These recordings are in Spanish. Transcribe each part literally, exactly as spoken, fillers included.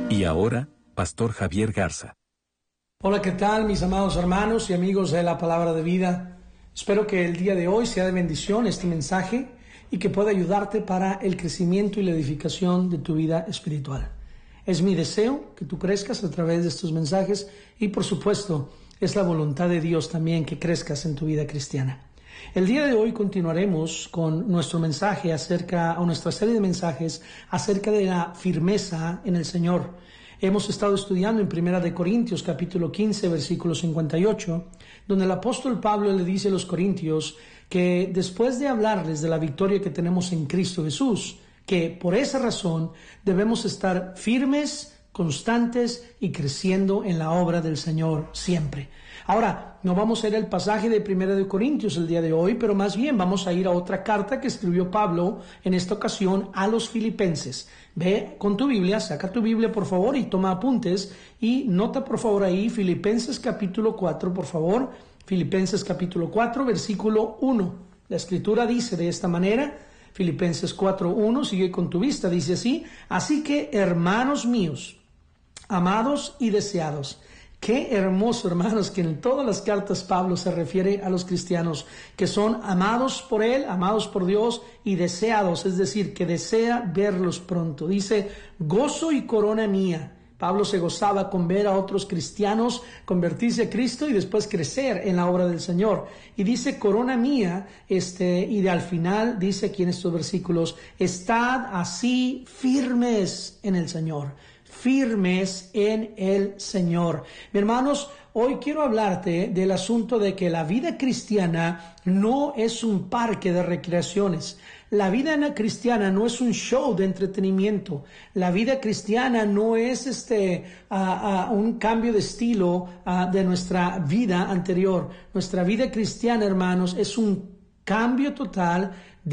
Y ahora, Pastor Javier Garza. Hola, ¿qué tal, mis amados hermanos y amigos de la Palabra de Vida? Espero que el día de hoy sea de bendición este mensaje y que pueda ayudarte para el crecimiento y la edificación de tu vida espiritual. Es mi deseo que tú crezcas a través de estos mensajes y, por supuesto, es la voluntad de Dios también que crezcas en tu vida cristiana. El día de hoy continuaremos con nuestro mensaje acerca, o nuestra serie de mensajes acerca de la firmeza en el Señor. Hemos estado estudiando en Primera de Corintios, capítulo quince, versículo cincuenta y ocho, donde el apóstol Pablo le dice a los corintios que después de hablarles de la victoria que tenemos en Cristo Jesús, que por esa razón debemos estar firmes, constantes y creciendo en la obra del Señor siempre. Ahora, no vamos a ir al pasaje de Primera de Corintios el día de hoy, pero más bien vamos a ir a otra carta que escribió Pablo, en esta ocasión a los filipenses. Ve con tu Biblia, saca tu Biblia por favor y toma apuntes y nota por favor ahí Filipenses capítulo cuatro, por favor. Filipenses capítulo cuatro, versículo uno. La escritura dice de esta manera, Filipenses cuatro uno, sigue con tu vista, dice así: así que, hermanos míos, amados y deseados. Qué hermoso, hermanos, que en todas las cartas Pablo se refiere a los cristianos que son amados por Él, amados por Dios y deseados, es decir, que desea verlos pronto. Dice, gozo y corona mía. Pablo se gozaba con ver a otros cristianos convertirse a Cristo y después crecer en la obra del Señor. Y dice, corona mía, este, y de al final dice aquí en estos versículos, estad así firmes en el Señor. Firmes en el Señor. Mis hermanos, hoy quiero hablarte del asunto de que la vida cristiana no es un parque de recreaciones. La vida cristiana no es un show de entretenimiento. La vida cristiana no es este uh, uh, un cambio de estilo uh, de nuestra vida anterior. Nuestra vida cristiana, hermanos, es un cambio total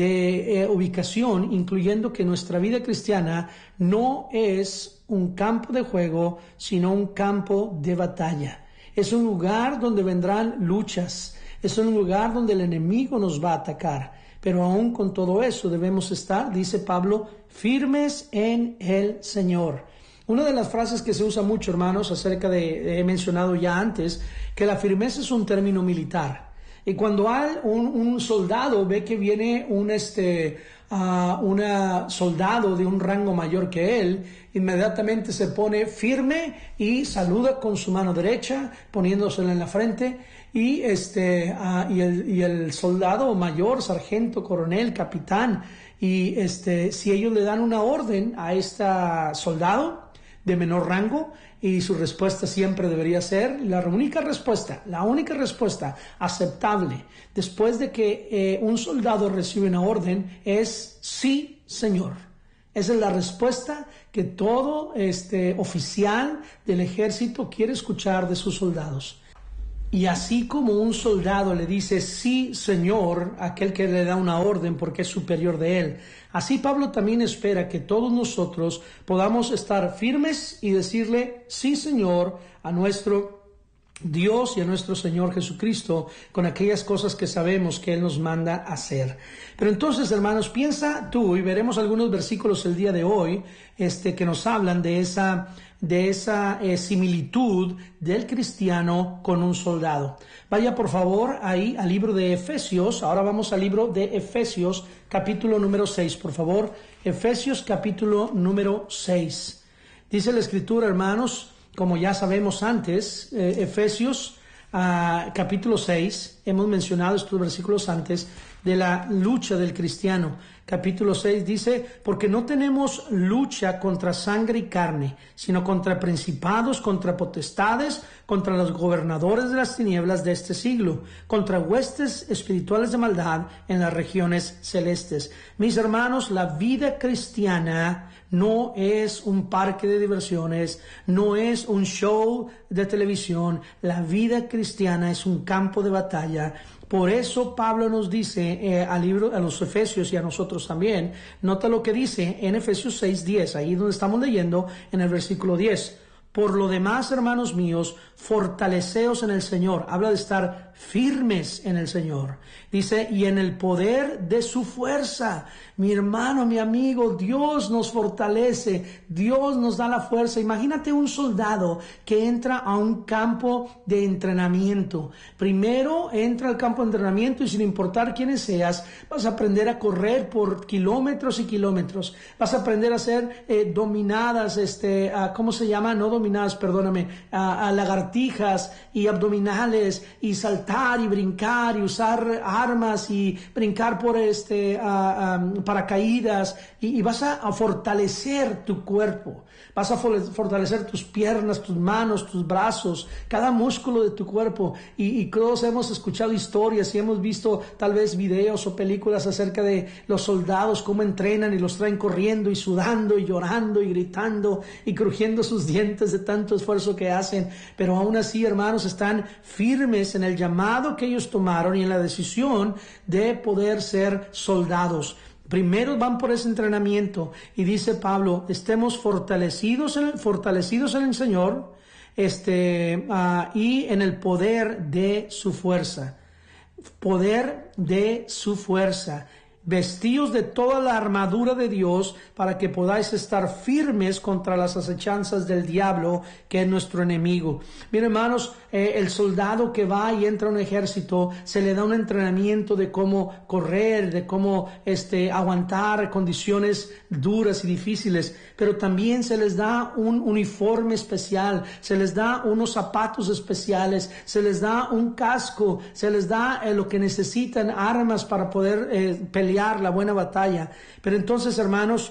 de eh, ubicación, incluyendo que nuestra vida cristiana no es un campo de juego, sino un campo de batalla. Es un lugar donde vendrán luchas, es un lugar donde el enemigo nos va a atacar, pero aún con todo eso debemos estar, dice Pablo, firmes en el Señor. Una de las frases que se usa mucho, hermanos, acerca de, he mencionado ya antes, que la firmeza es un término militar. Y cuando hay un, un soldado ve que viene un este uh, una soldado de un rango mayor que él, inmediatamente se pone firme y saluda con su mano derecha, poniéndosela en la frente, y este uh, y el y el soldado mayor, sargento, coronel, capitán, y este si ellos le dan una orden a este soldado de menor rango, y su respuesta siempre debería ser la única respuesta, la única respuesta aceptable después de que eh, un soldado recibe una orden es sí, señor. Esa es la respuesta que todo este oficial del ejército quiere escuchar de sus soldados. Y así como un soldado le dice sí, señor, a aquel que le da una orden porque es superior de él, así Pablo también espera que todos nosotros podamos estar firmes y decirle sí, señor, a nuestro Dios y a nuestro Señor Jesucristo con aquellas cosas que sabemos que Él nos manda hacer. Pero entonces, hermanos, piensa tú, y veremos algunos versículos el día de hoy, este, que nos hablan de esa, de esa eh, similitud del cristiano con un soldado. Vaya por favor ahí al libro de Efesios. Ahora vamos al libro de Efesios, capítulo número seis, por favor. Efesios, capítulo número seis. Dice la Escritura, hermanos, como ya sabemos antes, eh, Efesios uh, capítulo seis, hemos mencionado estos versículos antes, de la lucha del cristiano. Capítulo seis dice, porque no tenemos lucha contra sangre y carne, sino contra principados, contra potestades, contra los gobernadores de las tinieblas de este siglo, contra huestes espirituales de maldad en las regiones celestes. Mis hermanos, la vida cristiana no es un parque de diversiones, no es un show de televisión. La vida cristiana es un campo de batalla. Por eso Pablo nos dice eh, al libro, a los Efesios y a nosotros también, nota lo que dice en Efesios seis diez, ahí donde estamos leyendo en el versículo diez. Por lo demás, hermanos míos, fortaleceos en el Señor. Habla de estar firmes en el Señor. Dice, y en el poder de su fuerza. Mi hermano, mi amigo, Dios nos fortalece, Dios nos da la fuerza. Imagínate un soldado que entra a un campo de entrenamiento. Primero entra al campo de entrenamiento y sin importar quiénes seas, vas a aprender a correr por kilómetros y kilómetros. Vas a aprender a hacer eh, dominadas, este, uh, ¿cómo se llama? No dominadas, perdóname, uh, uh, lagartijas y abdominales y saltar y brincar y usar armas y brincar por este uh, um, paracaídas y, y vas a, a fortalecer tu cuerpo, vas a fortalecer tus piernas, tus manos, tus brazos, cada músculo de tu cuerpo y, y todos hemos escuchado historias y hemos visto tal vez videos o películas acerca de los soldados, cómo entrenan y los traen corriendo y sudando y llorando y gritando y crujiendo sus dientes de tanto esfuerzo que hacen, pero aún así, hermanos, están firmes en el llamado que ellos tomaron y en la decisión de poder ser soldados. Primero van por ese entrenamiento y dice Pablo, estemos fortalecidos en el, fortalecidos en el Señor este, uh, y en el poder de su fuerza. Poder de su fuerza. Vestíos de toda la armadura de Dios para que podáis estar firmes contra las acechanzas del diablo, que es nuestro enemigo. Miren, hermanos, eh, el soldado que va y entra a un ejército, se le da un entrenamiento de cómo correr, de cómo este, aguantar condiciones duras y difíciles, pero también se les da un uniforme especial, se les da unos zapatos especiales, se les da un casco, se les da eh, lo que necesitan, armas para poder eh, pelear la buena batalla. Pero entonces, hermanos,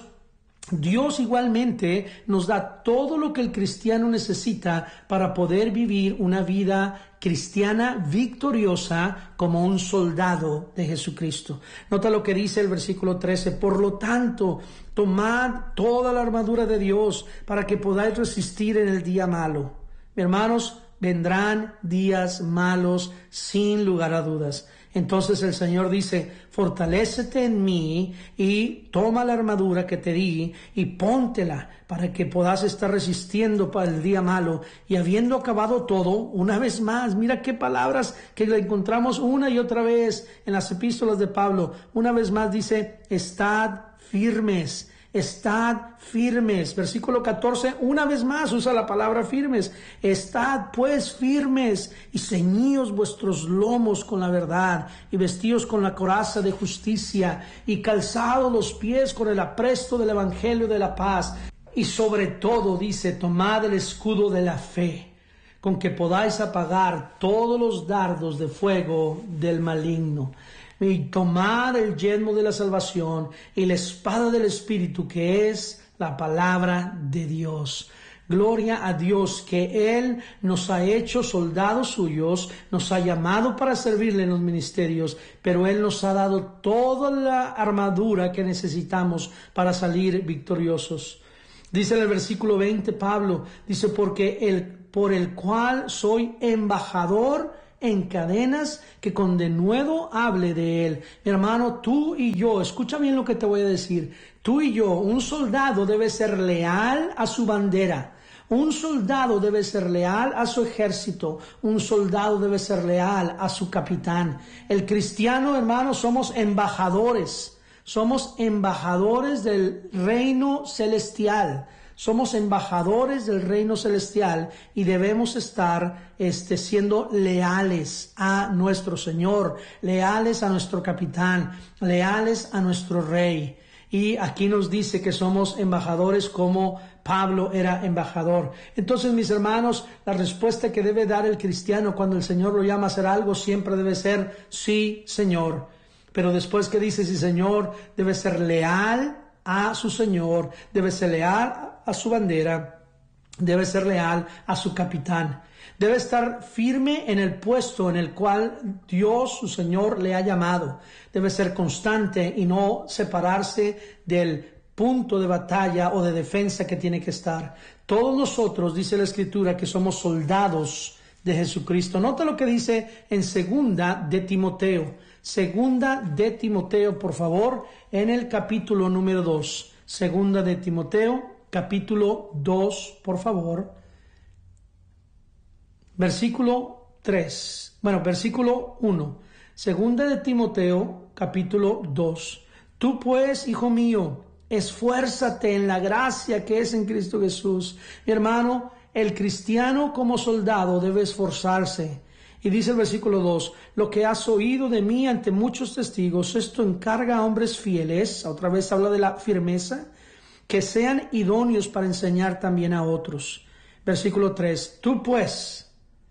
Dios igualmente nos da todo lo que el cristiano necesita para poder vivir una vida cristiana victoriosa como un soldado de Jesucristo. Nota lo que dice el versículo trece. Por lo tanto, tomad toda la armadura de Dios para que podáis resistir en el día malo. Hermanos, vendrán días malos sin lugar a dudas. Entonces el Señor dice, fortalécete en mí y toma la armadura que te di y póntela para que puedas estar resistiendo para el día malo. Y habiendo acabado todo, una vez más, mira qué palabras que le encontramos una y otra vez en las epístolas de Pablo. Una vez más dice, estad firmes. Estad firmes. Versículo catorce, una vez más usa la palabra firmes. Estad pues firmes y ceñíos vuestros lomos con la verdad y vestíos con la coraza de justicia y calzados los pies con el apresto del evangelio de la paz. Y sobre todo dice, tomad el escudo de la fe, con que podáis apagar todos los dardos de fuego del maligno. Y tomad el yelmo de la salvación y la espada del Espíritu, que es la palabra de Dios. Gloria a Dios que Él nos ha hecho soldados suyos, nos ha llamado para servirle en los ministerios, pero Él nos ha dado toda la armadura que necesitamos para salir victoriosos. Dice en el versículo veinte Pablo, dice, porque el, por el cual soy embajador en cadenas, que con denuedo hable de él. Mi hermano, tú y yo, escucha bien lo que te voy a decir, tú y yo, un soldado debe ser leal a su bandera, un soldado debe ser leal a su ejército, un soldado debe ser leal a su capitán. El cristiano, hermano, somos embajadores, somos embajadores del reino celestial. Somos embajadores del reino celestial y debemos estar este, siendo leales a nuestro Señor, leales a nuestro capitán, leales a nuestro rey. Y aquí nos dice que somos embajadores como Pablo era embajador. Entonces, mis hermanos, la respuesta que debe dar el cristiano cuando el Señor lo llama a hacer algo siempre debe ser sí, Señor. Pero después que dice sí, Señor, debe ser leal a su Señor, debe ser leal a su bandera, debe ser leal a su capitán, debe estar firme en el puesto en el cual Dios, su Señor, le ha llamado, debe ser constante y no separarse del punto de batalla o de defensa que tiene que estar. Todos nosotros, dice la Escritura, que somos soldados de Jesucristo. Nota lo que dice en segunda de Timoteo, segunda de Timoteo, por favor, en el capítulo número dos, segunda de Timoteo, capítulo dos, por favor, versículo tres, bueno, versículo uno, segunda de Timoteo, capítulo dos. Tú pues, hijo mío, esfuérzate en la gracia que es en Cristo Jesús. Mi hermano, el cristiano como soldado debe esforzarse. Y dice el versículo dos, lo que has oído de mí ante muchos testigos, esto encarga a hombres fieles, otra vez habla de la firmeza, que sean idóneos para enseñar también a otros. Versículo tres, tú pues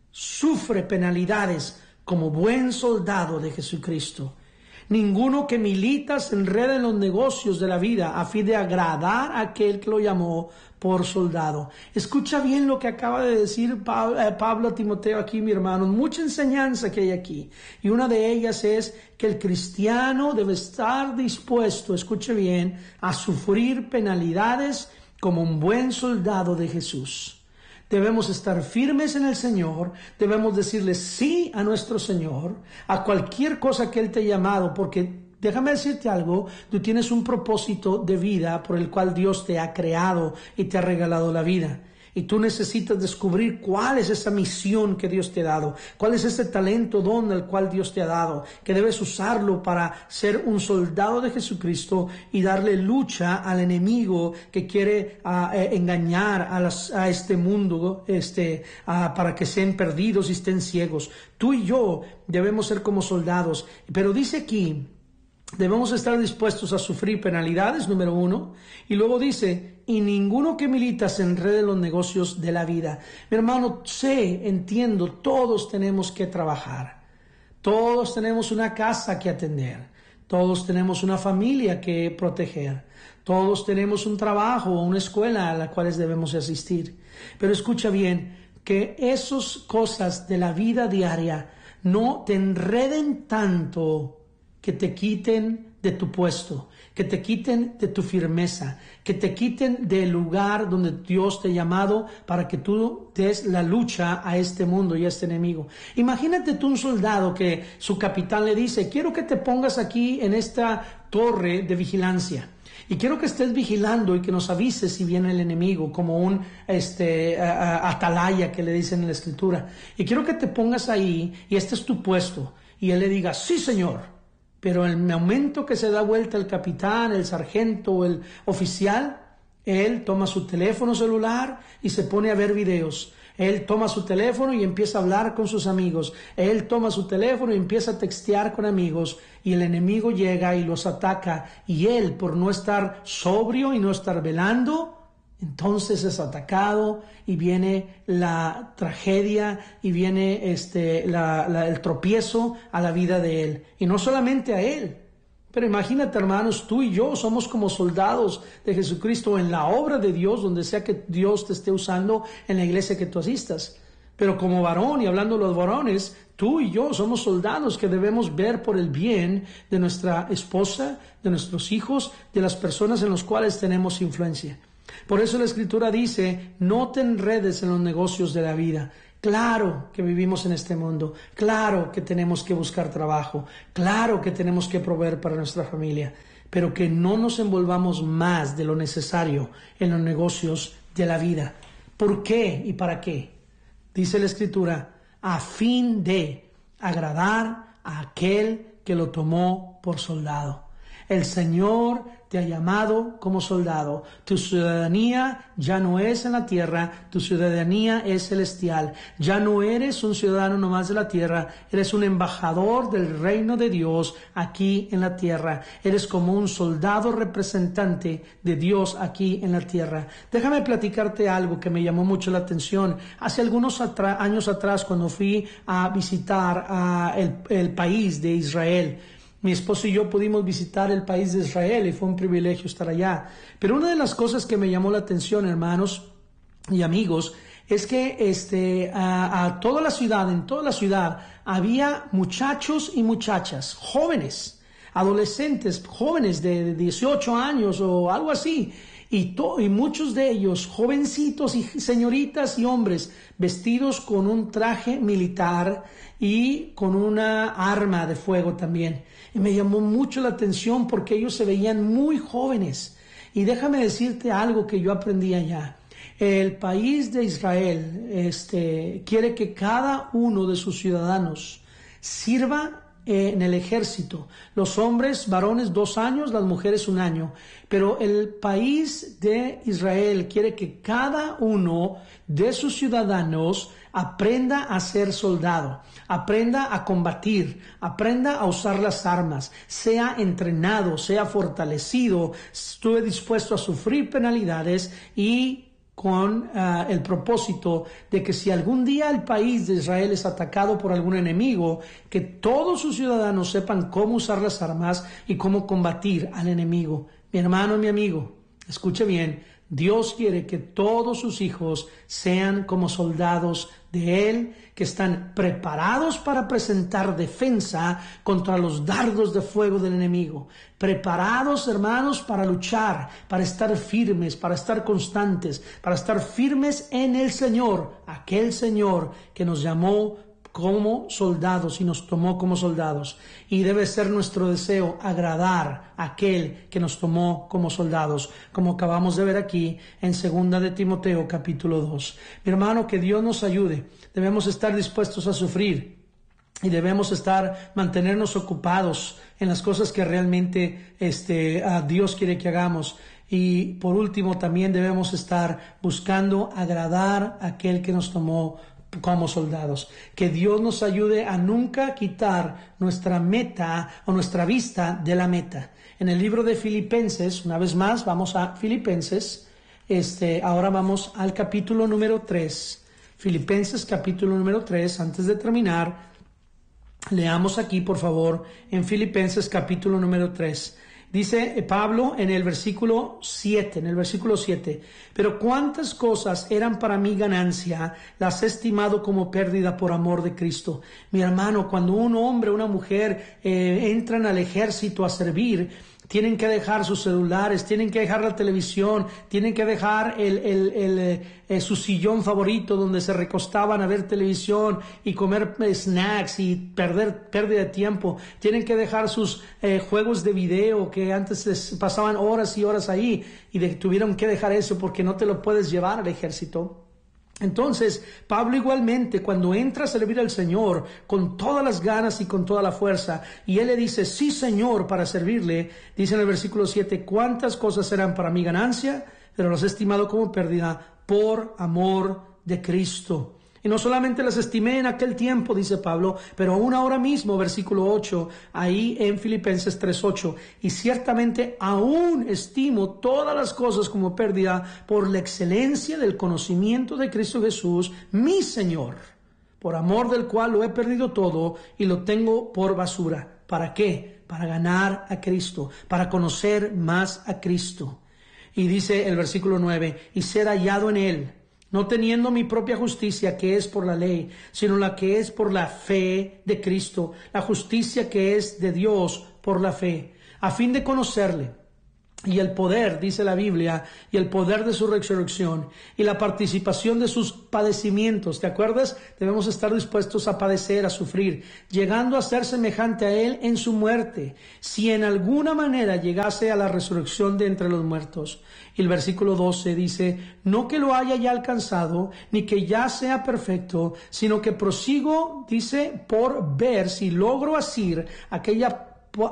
sufre penalidades como buen soldado de Jesucristo. Ninguno que milita se enreda en los negocios de la vida a fin de agradar a aquel que lo llamó por soldado. Escucha bien lo que acaba de decir Pablo a Timoteo aquí, mi hermano. Mucha enseñanza que hay aquí. Y una de ellas es que el cristiano debe estar dispuesto, escuche bien, a sufrir penalidades como un buen soldado de Jesús. Debemos estar firmes en el Señor, debemos decirle sí a nuestro Señor, a cualquier cosa que Él te ha llamado, porque déjame decirte algo, tú tienes un propósito de vida por el cual Dios te ha creado y te ha regalado la vida. Y tú necesitas descubrir cuál es esa misión que Dios te ha dado, cuál es ese talento, don el cual Dios te ha dado, que debes usarlo para ser un soldado de Jesucristo y darle lucha al enemigo que quiere uh, eh, engañar a, las, a este mundo este, uh, para que sean perdidos y estén ciegos. Tú y yo debemos ser como soldados, pero dice aquí, debemos estar dispuestos a sufrir penalidades, número uno, y luego dice, y ninguno que milita se enrede en los negocios de la vida. Mi hermano, sé, entiendo, todos tenemos que trabajar, todos tenemos una casa que atender, todos tenemos una familia que proteger, todos tenemos un trabajo o una escuela a la cual debemos asistir. Pero escucha bien, que esas cosas de la vida diaria no te enreden tanto que te quiten de tu puesto, que te quiten de tu firmeza, que te quiten del lugar donde Dios te ha llamado para que tú des la lucha a este mundo y a este enemigo. Imagínate tú un soldado que su capitán le dice, quiero que te pongas aquí en esta torre de vigilancia. Y quiero que estés vigilando y que nos avises si viene el enemigo, como un este, uh, uh, atalaya que le dicen en la escritura. Y quiero que te pongas ahí y este es tu puesto. Y él le diga, sí señor. Pero en el momento que se da vuelta el capitán, el sargento o el oficial, él toma su teléfono celular y se pone a ver videos. Él toma su teléfono y empieza a hablar con sus amigos. Él toma su teléfono y empieza a textear con amigos. Y el enemigo llega y los ataca. Y él, por no estar sobrio y no estar velando, entonces es atacado y viene la tragedia y viene este, la, la, el tropiezo a la vida de él. Y no solamente a él, pero imagínate, hermanos, tú y yo somos como soldados de Jesucristo en la obra de Dios, donde sea que Dios te esté usando en la iglesia que tú asistas. Pero como varón, y hablando de los varones, tú y yo somos soldados que debemos ver por el bien de nuestra esposa, de nuestros hijos, de las personas en las cuales tenemos influencia. Por eso la Escritura dice, no te enredes en los negocios de la vida. Claro que vivimos en este mundo, claro que tenemos que buscar trabajo, claro que tenemos que proveer para nuestra familia, pero que no nos envolvamos más de lo necesario en los negocios de la vida. ¿Por qué y para qué? Dice la Escritura, a fin de agradar a aquel que lo tomó por soldado. El Señor te ha llamado como soldado. Tu ciudadanía ya no es en la tierra, tu ciudadanía es celestial. Ya no eres un ciudadano nomás de la tierra, eres un embajador del reino de Dios aquí en la tierra. Eres como un soldado representante de Dios aquí en la tierra. Déjame platicarte algo que me llamó mucho la atención. Hace algunos atra- años atrás, cuando fui a visitar a el, el país de Israel, mi esposo y yo pudimos visitar el país de Israel y fue un privilegio estar allá. Pero una de las cosas que me llamó la atención, hermanos y amigos, es que este, a, a toda la ciudad, en toda la ciudad, había muchachos y muchachas, jóvenes, adolescentes, jóvenes de dieciocho años o algo así. Y, to, y muchos de ellos, jovencitos y señoritas y hombres, vestidos con un traje militar y con una arma de fuego también. Y me llamó mucho la atención porque ellos se veían muy jóvenes. Y déjame decirte algo que yo aprendí allá. El país de Israel este, quiere que cada uno de sus ciudadanos sirva en el ejército. Los hombres, varones, dos años, las mujeres, un año. Pero el país de Israel quiere que cada uno de sus ciudadanos aprenda a ser soldado, aprenda a combatir, aprenda a usar las armas, sea entrenado, sea fortalecido, estuve dispuesto a sufrir penalidades y con uh, el propósito de que si algún día el país de Israel es atacado por algún enemigo, que todos sus ciudadanos sepan cómo usar las armas y cómo combatir al enemigo. Mi hermano, mi amigo, escuche bien, Dios quiere que todos sus hijos sean como soldados de Él, que están preparados para presentar defensa contra los dardos de fuego del enemigo. Preparados, hermanos, para luchar, para estar firmes, para estar constantes, para estar firmes en el Señor, aquel Señor que nos llamó como soldados y nos tomó como soldados. Y debe ser nuestro deseo agradar a aquel que nos tomó como soldados, como acabamos de ver aquí en segunda de Timoteo capítulo dos. Mi hermano, que Dios nos ayude. Debemos estar dispuestos a sufrir y debemos estar, mantenernos ocupados en las cosas que realmente este, a Dios quiere que hagamos. Y por último, también debemos estar buscando agradar a aquel que nos tomó como soldados. Que Dios nos ayude a nunca quitar nuestra meta o nuestra vista de la meta. En el libro de Filipenses, una vez más, vamos a Filipenses, este, ahora vamos al capítulo número tres. Filipenses capítulo número tres, antes de terminar, leamos aquí por favor en Filipenses capítulo número tres. Dice Pablo en el versículo siete, en el versículo siete, pero cuántas cosas eran para mí ganancia, las he estimado como pérdida por amor de Cristo. Mi hermano, cuando un hombre o una mujer eh, entran al ejército a servir, tienen que dejar sus celulares, tienen que dejar la televisión, tienen que dejar el, el, el, eh, su sillón favorito donde se recostaban a ver televisión y comer eh, snacks y perder pérdida de tiempo. Tienen que dejar sus eh, juegos de video que antes les pasaban horas y horas ahí y de, tuvieron que dejar eso porque no te lo puedes llevar al ejército. Entonces, Pablo igualmente, cuando entra a servir al Señor con todas las ganas y con toda la fuerza, y él le dice, sí Señor, para servirle, dice en el versículo siete, cuántas cosas eran para mi ganancia, pero las he estimado como pérdida por amor de Cristo. Y no solamente las estimé en aquel tiempo, dice Pablo, pero aún ahora mismo, versículo ocho, ahí en Filipenses tres ocho, y ciertamente aún estimo todas las cosas como pérdida por la excelencia del conocimiento de Cristo Jesús, mi Señor, por amor del cual lo he perdido todo y lo tengo por basura. ¿Para qué? Para ganar a Cristo, para conocer más a Cristo. Y dice el versículo nueve, y ser hallado en Él, no teniendo mi propia justicia que es por la ley, sino la que es por la fe de Cristo, la justicia que es de Dios por la fe, a fin de conocerle y el poder, dice la Biblia, y el poder de su resurrección y la participación de sus padecimientos. ¿Te acuerdas? Debemos estar dispuestos a padecer, a sufrir, llegando a ser semejante a Él en su muerte, si en alguna manera llegase a la resurrección de entre los muertos. Y el versículo doce dice, no que lo haya ya alcanzado, ni que ya sea perfecto, sino que prosigo, dice, por ver si logro asir aquella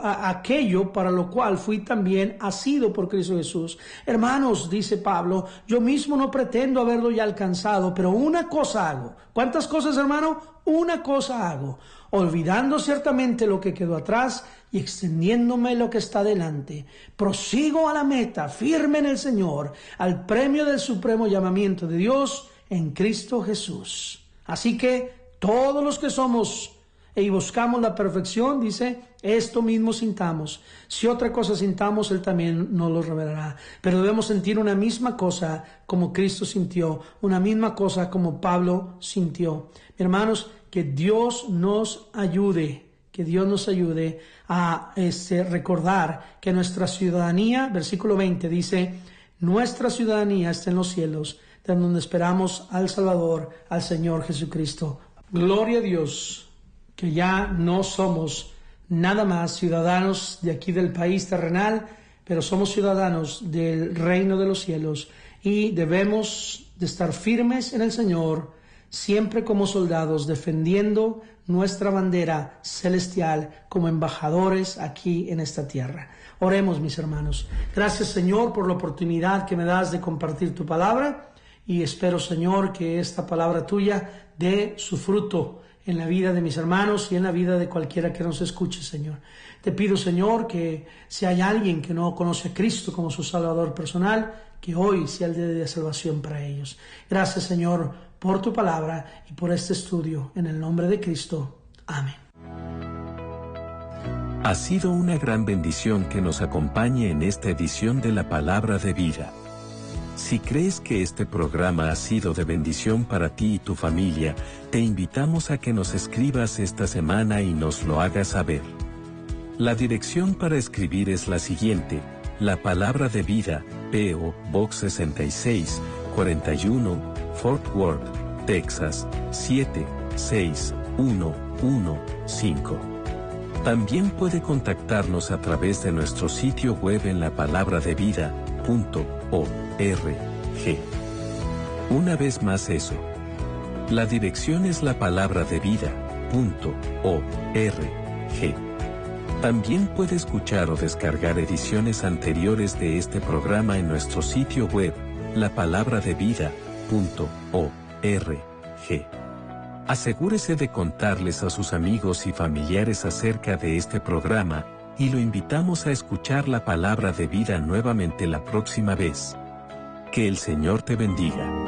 aquello para lo cual fui también asido por Cristo Jesús. Hermanos, dice Pablo, yo mismo no pretendo haberlo ya alcanzado, pero una cosa hago. ¿Cuántas cosas, hermano? Una cosa hago, olvidando ciertamente lo que quedó atrás y extendiéndome lo que está delante. Prosigo a la meta, firme en el Señor, al premio del supremo llamamiento de Dios en Cristo Jesús. Así que todos los que somos y buscamos la perfección, dice, esto mismo sintamos. Si otra cosa sintamos, Él también nos lo revelará. Pero debemos sentir una misma cosa como Cristo sintió, una misma cosa como Pablo sintió. Hermanos, que Dios nos ayude, que Dios nos ayude a este, recordar que nuestra ciudadanía, versículo veinte dice, nuestra ciudadanía está en los cielos, de donde esperamos al Salvador, al Señor Jesucristo. Gloria a Dios, que ya no somos nada más ciudadanos de aquí del país terrenal, pero somos ciudadanos del reino de los cielos y debemos de estar firmes en el Señor, siempre como soldados defendiendo nuestra bandera celestial como embajadores aquí en esta tierra. Oremos, mis hermanos. Gracias, Señor, por la oportunidad que me das de compartir tu palabra, y espero, Señor, que esta palabra tuya dé su fruto en la vida de mis hermanos y en la vida de cualquiera que nos escuche, Señor. Te pido, Señor, que si hay alguien que no conoce a Cristo como su Salvador personal, que hoy sea el día de salvación para ellos. Gracias, Señor, por tu palabra y por este estudio. En el nombre de Cristo. Amén. Ha sido una gran bendición que nos acompañe en esta edición de la Palabra de Vida. Si crees que este programa ha sido de bendición para ti y tu familia, te invitamos a que nos escribas esta semana y nos lo hagas saber. La dirección para escribir es la siguiente: La Palabra de Vida, P O Box sesenta y seis, cuarenta y uno, Fort Worth, Texas, siete seis uno uno cinco. También puede contactarnos a través de nuestro sitio web en lapalabradevida punto org. Una vez más eso. La dirección es lapalabradevida punto org. También puede escuchar o descargar ediciones anteriores de este programa en nuestro sitio web, lapalabradevida punto org. Asegúrese de contarles a sus amigos y familiares acerca de este programa, y lo invitamos a escuchar la palabra de vida nuevamente la próxima vez. Que el Señor te bendiga.